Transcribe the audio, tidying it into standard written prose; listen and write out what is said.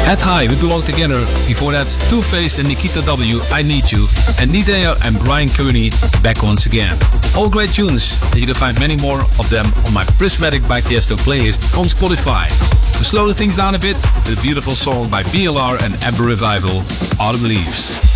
At High, we belong together. Before that, Two Faced and Nikita W, I Need You, and Nidea and Brian Kearney, Back Once Again. All great tunes, and you can find many more of them on my Prismatic by Tiesto playlist on Spotify. To slow things down a bit, the beautiful song by BLR and Amber Revival, Autumn Leaves.